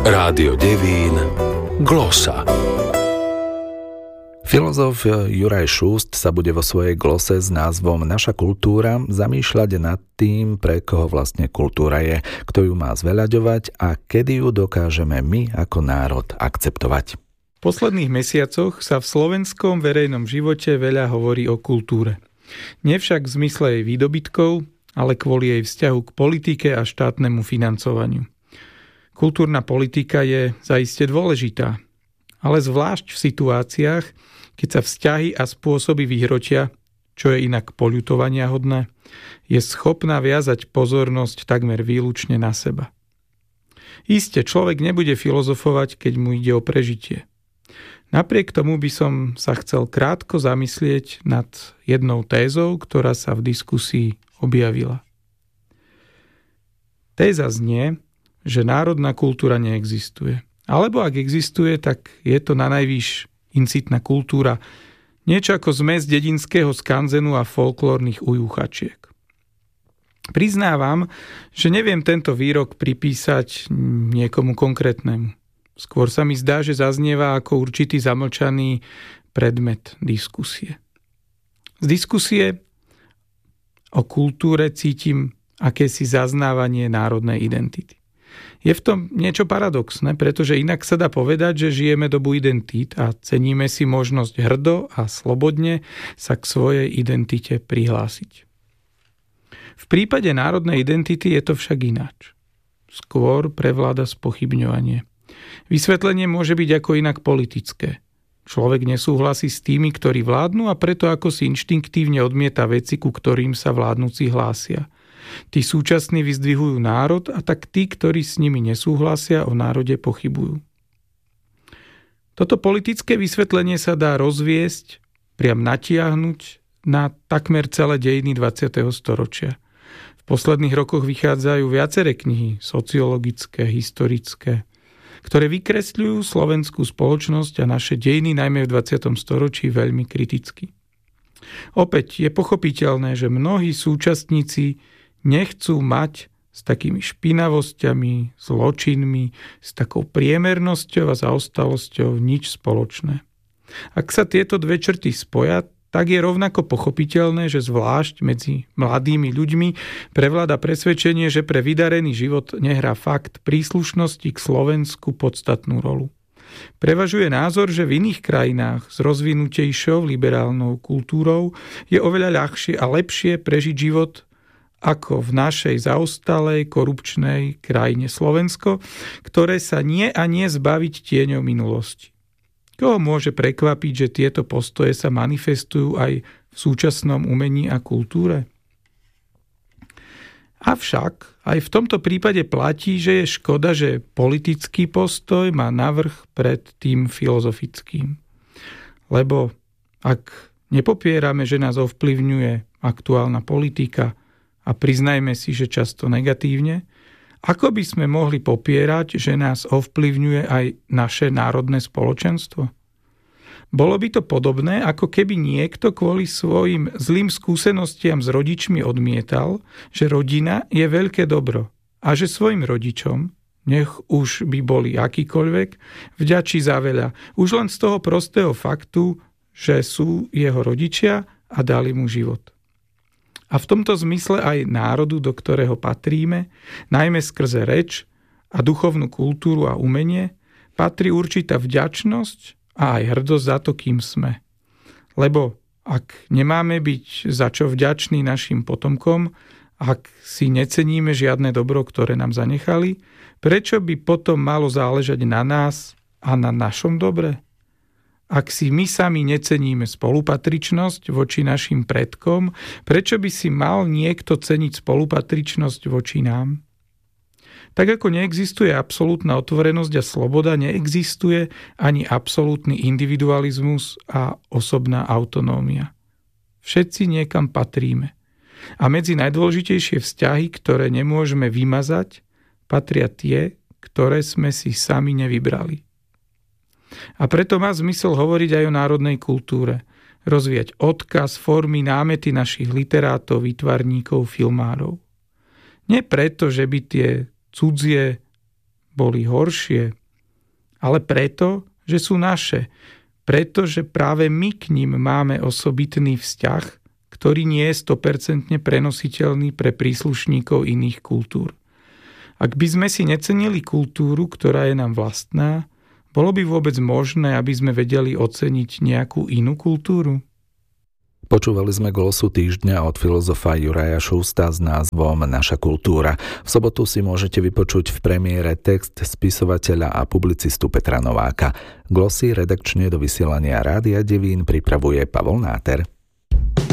Rádio Devín Glosa. Filozof Juraj Šust sa bude vo svojej glose s názvom Naša kultúra zamýšľať nad tým, pre koho vlastne kultúra je, kto ju má zveľaďovať a kedy ju dokážeme my ako národ akceptovať. V posledných mesiacoch sa v slovenskom verejnom živote veľa hovorí o kultúre. Nie však v zmysle jej výdobytkov, ale kvôli jej vzťahu k politike a štátnemu financovaniu. Kultúrna politika je zaiste dôležitá, ale zvlášť v situáciách, keď sa vzťahy a spôsoby vyhrotia, čo je inak poľutovaniahodné, je schopná viazať pozornosť takmer výlučne na seba. Iste, človek nebude filozofovať, keď mu ide o prežitie. Napriek tomu by som sa chcel krátko zamyslieť nad jednou tézou, ktorá sa v diskusii objavila. Téza znie, že národná kultúra neexistuje. Alebo ak existuje, tak je to nanajvýš incitná kultúra, niečo ako zmes dedinského skanzenu a folklórnych ujúchačiek. Priznávam, že neviem tento výrok pripísať niekomu konkrétnemu. Skôr sa mi zdá, že zaznieva ako určitý zamlčaný predmet diskusie. Z diskusie o kultúre cítim akési zaznávanie národnej identity. Je v tom niečo paradoxné, pretože inak sa dá povedať, že žijeme dobu identít a ceníme si možnosť hrdo a slobodne sa k svojej identite prihlásiť. V prípade národnej identity je to však ináč. Skôr prevláda spochybňovanie. Vysvetlenie môže byť ako inak politické. Človek nesúhlasí s tými, ktorí vládnu a preto ako si inštinktívne odmieta veci, ku ktorým sa vládnuci hlásia. Tí súčasní vyzdvihujú národ a tak tí, ktorí s nimi nesúhlasia, o národe pochybujú. Toto politické vysvetlenie sa dá rozviesť, priam natiahnuť na takmer celé dejiny 20. storočia. V posledných rokoch vychádzajú viaceré knihy, sociologické, historické, ktoré vykresľujú slovenskú spoločnosť a naše dejiny najmä v 20. storočí veľmi kriticky. Opäť je pochopiteľné, že mnohí súčasníci nechcú mať s takými špinavosťami, zločinmi, s takou priemernosťou a zaostalosťou nič spoločné. Ak sa tieto dve črty spoja, tak je rovnako pochopiteľné, že zvlášť medzi mladými ľuďmi prevláda presvedčenie, že pre vydarený život nehrá fakt príslušnosti k Slovensku podstatnú rolu. Prevažuje názor, že v iných krajinách s rozvinutejšou liberálnou kultúrou je oveľa ľahšie a lepšie prežiť život ako v našej zaostalej korupčnej krajine Slovensko, ktoré sa nie a nie zbaviť tieňou minulosti. Koho môže prekvapiť, že tieto postoje sa manifestujú aj v súčasnom umení a kultúre? Avšak aj v tomto prípade platí, že je škoda, že politický postoj má navrch pred tým filozofickým. Lebo ak nepopierame, že nás ovplyvňuje aktuálna politika, a priznajme si, že často negatívne, ako by sme mohli popierať, že nás ovplyvňuje aj naše národné spoločenstvo? Bolo by to podobné, ako keby niekto kvôli svojim zlým skúsenostiam s rodičmi odmietal, že rodina je veľké dobro a že svojim rodičom, nech už by boli akýkoľvek, vďačí za veľa. Už len z toho prostého faktu, že sú jeho rodičia a dali mu život. A v tomto zmysle aj národu, do ktorého patríme, najmä skrze reč a duchovnú kultúru a umenie, patrí určitá vďačnosť a aj hrdosť za to, kým sme. Lebo ak nemáme byť za čo vďační našim potomkom, ak si neceníme žiadne dobro, ktoré nám zanechali, prečo by potom malo záležať na nás a na našom dobre? Ak si my sami neceníme spolupatričnosť voči našim predkom, prečo by si mal niekto ceniť spolupatričnosť voči nám? Tak ako neexistuje absolútna otvorenosť a sloboda, neexistuje ani absolútny individualizmus a osobná autonómia. Všetci niekam patríme. A medzi najdôležitejšie vzťahy, ktoré nemôžeme vymazať, patria tie, ktoré sme si sami nevybrali. A preto má zmysel hovoriť aj o národnej kultúre, rozvíjať odkaz, formy, námety našich literátov, výtvarníkov, filmárov. Nie preto, že by tie cudzie boli horšie, ale preto, že sú naše. Pretože práve my k ním máme osobitný vzťah, ktorý nie je 100% prenositeľný pre príslušníkov iných kultúr. Ak by sme si necenili kultúru, ktorá je nám vlastná, bolo by vôbec možné, aby sme vedeli oceniť nejakú inú kultúru? Počúvali sme Glosu týždňa od filozofa Juraja Šusta s názvom Naša kultúra. V sobotu si môžete vypočuť v premiére text spisovateľa a publicistu Petra Nováka. Glosy redakčne do vysielania Rádia Devín pripravuje Pavol Náter.